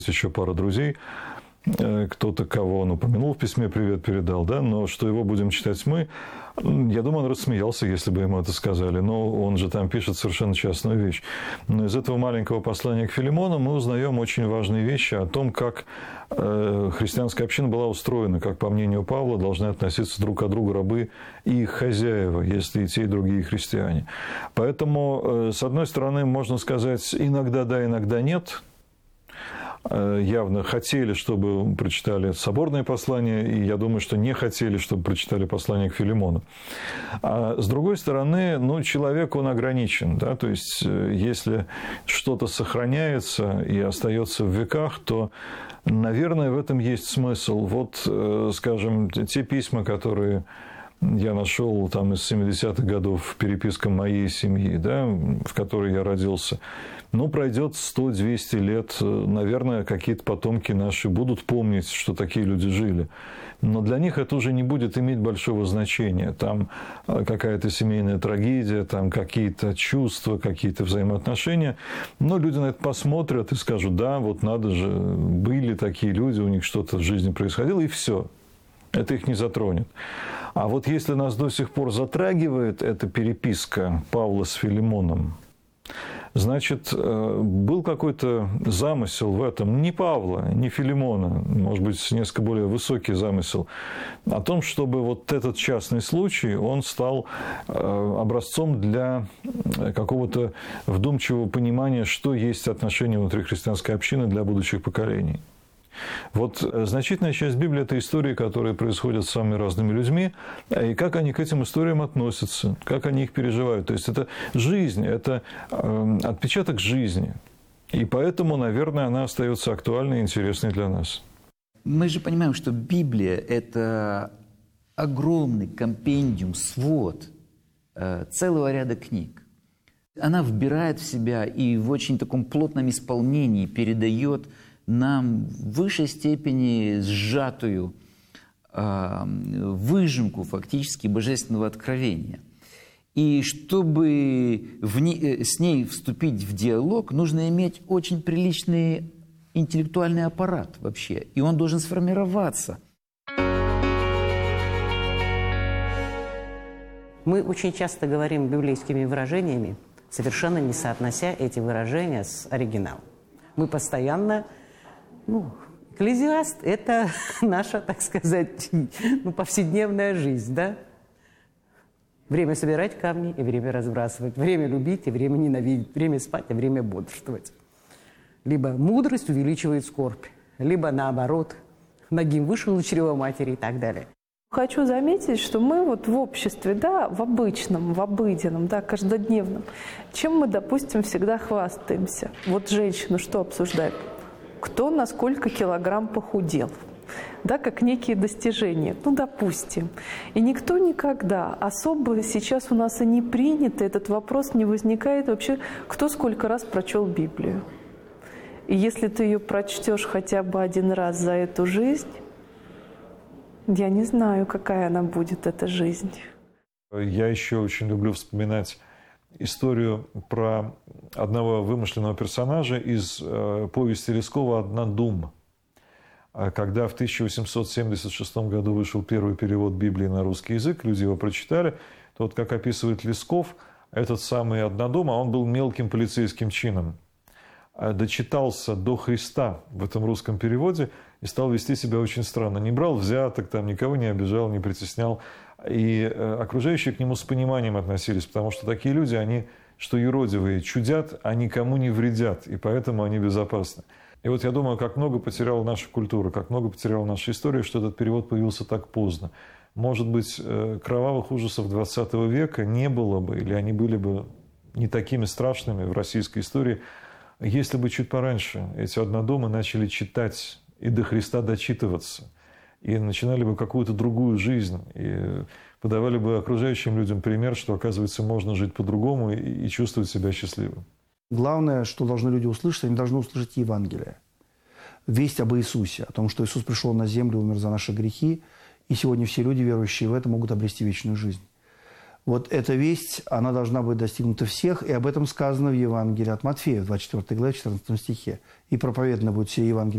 еще пара друзей, кто-то, кого он упомянул в письме, привет передал, да, но что его будем читать мы, я думаю, он рассмеялся, если бы ему это сказали, но он же там пишет совершенно частную вещь. Но из этого маленького послания к Филимону мы узнаем очень важные вещи о том, как христианская община была устроена, как, по мнению Павла, должны относиться друг к другу рабы и их хозяева, если и те, и другие христиане. Поэтому, с одной стороны, можно сказать, иногда да, иногда нет. Явно хотели, чтобы прочитали соборное послание, и я думаю, что не хотели, чтобы прочитали послание к Филимону. А с другой стороны, человек, он ограничен. Да? То есть, если что-то сохраняется и остается в веках, то, наверное, в этом есть смысл. Вот, скажем, те письма, которые я нашел там из 70-х годов, переписка моей семьи, да, в которой я родился. Пройдет 100-200 лет, наверное, какие-то потомки наши будут помнить, что такие люди жили. Но для них это уже не будет иметь большого значения. Там какая-то семейная трагедия, там какие-то чувства, какие-то взаимоотношения. Но люди на это посмотрят и скажут, да, вот надо же, были такие люди, у них что-то в жизни происходило, и все. Это их не затронет. А вот если нас до сих пор затрагивает эта переписка Павла с Филимоном, значит, был какой-то замысел в этом, не Павла, не Филимона, может быть, несколько более высокий замысел, о том, чтобы вот этот частный случай, он стал образцом для какого-то вдумчивого понимания, что есть отношения внутри христианской общины для будущих поколений. Вот значительная часть Библии – это истории, которые происходят с самыми разными людьми, и как они к этим историям относятся, как они их переживают. То есть, это жизнь, это отпечаток жизни. И поэтому, наверное, она остается актуальной и интересной для нас. Мы же понимаем, что Библия – это огромный компендиум, свод целого ряда книг. Она вбирает в себя и в очень таком плотном исполнении передает нам в высшей степени сжатую выжимку фактически божественного откровения. И чтобы с ней вступить в диалог, нужно иметь очень приличный интеллектуальный аппарат вообще. И он должен сформироваться. Мы очень часто говорим библейскими выражениями, совершенно не соотнося эти выражения с оригиналом. Мы постоянно... Экклезиаст – это наша, так сказать, повседневная жизнь, да? Время собирать камни и время разбрасывать, время любить и время ненавидеть, время спать и время бодрствовать. Либо мудрость увеличивает скорбь, либо наоборот, нагим вышел из чрева матери и так далее. Хочу заметить, что мы вот в обществе, да, в обычном, в обыденном, да, каждодневном, чем мы, допустим, всегда хвастаемся. Вот женщину что обсуждают? Кто на сколько килограмм похудел, да, как некие достижения, допустим. И никто никогда, особо сейчас у нас и не принято, этот вопрос не возникает вообще, кто сколько раз прочел Библию. И если ты ее прочтешь хотя бы один раз за эту жизнь, я не знаю, какая она будет, эта жизнь. Я еще очень люблю вспоминать историю про одного вымышленного персонажа из повести Лескова «Однодум». Когда в 1876 году вышел первый перевод Библии на русский язык, люди его прочитали, то вот как описывает Лесков, этот самый Однодум, он был мелким полицейским чином, дочитался до Христа в этом русском переводе и стал вести себя очень странно. Не брал взяток, там, никого не обижал, не притеснял. И окружающие к нему с пониманием относились, потому что такие люди, они, что юродивые, чудят, а никому не вредят, и поэтому они безопасны. И вот я думаю, как много потеряла наша культура, как много потеряла наша история, что этот перевод появился так поздно. Может быть, кровавых ужасов XX века не было бы, или они были бы не такими страшными в российской истории, если бы чуть пораньше эти однодумы начали читать и до Христа дочитываться, и начинали бы какую-то другую жизнь, и подавали бы окружающим людям пример, что, оказывается, можно жить по-другому и чувствовать себя счастливым. Главное, что должны люди услышать, они должны услышать Евангелие. Весть об Иисусе, о том, что Иисус пришел на землю, умер за наши грехи, и сегодня все люди, верующие в это, могут обрести вечную жизнь. Вот эта весть, она должна быть достигнута всех, и об этом сказано в Евангелии от Матфея, в 24 главе, 14 стихе. «И проповедано будет все Евангелие